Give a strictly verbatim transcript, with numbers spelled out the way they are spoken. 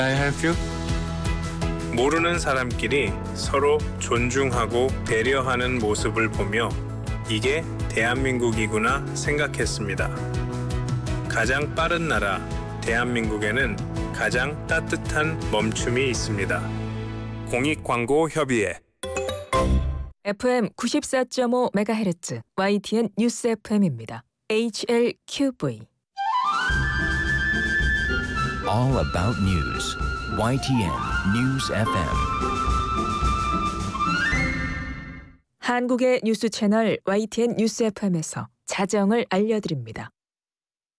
I help you? 모르는 사람끼리 서로 존중하고 배려하는 모습을 보며 이게 대한민국이구나 생각했습니다. 가장 빠른 나라 대한민국에는 가장 따뜻한 멈춤이 있습니다. 공익광고협의회 에프엠 구십사 점 오 메가헤르츠 와이티엔 뉴스 에프엠입니다. 에이치엘큐브이 All about news. 와이티엔 News 에프엠. 한국의 뉴스 채널 와이티엔 뉴스 에프엠에서 자정을 알려드립니다.